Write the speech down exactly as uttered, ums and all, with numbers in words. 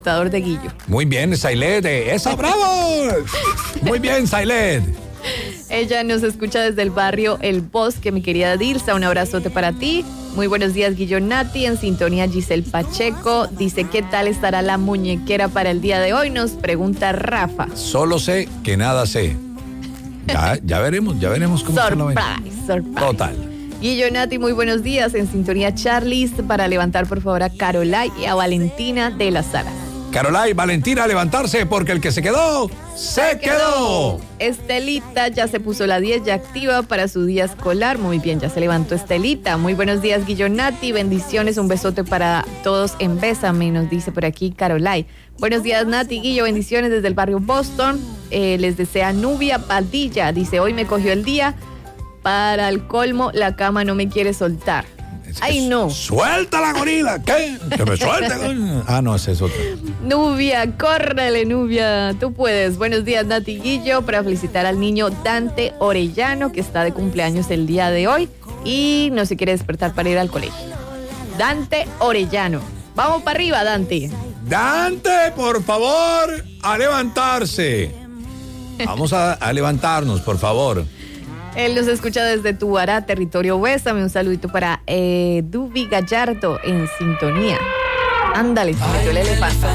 de Guillo. Muy bien, Sailet, ¡esa, bravo! Muy bien, Sailet. Ella nos escucha desde el barrio El Bosque, mi querida Dilsa, un abrazote para ti. Muy buenos días, Guillo Nati, en sintonía Giselle Pacheco. Dice, ¿qué tal estará la muñequera para el día de hoy? Nos pregunta Rafa. Solo sé que nada sé. Ya, ya veremos, ya veremos cómo está la vaina. Surprise, surprise. Total. Guillo Nati, muy buenos días, en sintonía Charlies, para levantar por favor a Carolai y a Valentina de la Sala. Carolai, Valentina, a levantarse porque el que se quedó, se quedó. Estelita ya se puso la diez, ya activa para su día escolar. Muy bien, ya se levantó Estelita. Muy buenos días, Guillo Nati. Bendiciones, un besote para todos en Bésame, nos dice por aquí Carolai. Buenos días, Nati, Guillo, bendiciones desde el barrio Boston. Eh, les desea Nubia Padilla. Dice, hoy me cogió el día. Para el colmo, la cama no me quiere soltar. Ay, no. ¡Suelta la gorila! ¿Qué? ¡Que me suelte! Ah, no, ese es otro. Nubia, córrele, Nubia. Tú puedes. Buenos días, Nati Guillo, para felicitar al niño Dante Orellano, que está de cumpleaños el día de hoy y no se quiere despertar para ir al colegio. Dante Orellano. Vamos para arriba, Dante. Dante, por favor, a levantarse. Vamos a, a levantarnos, por favor. Él nos escucha desde Tubará, territorio Bésame. Un saludito para eh, Dubi Gallardo en sintonía. Ándale, se metió el elefante.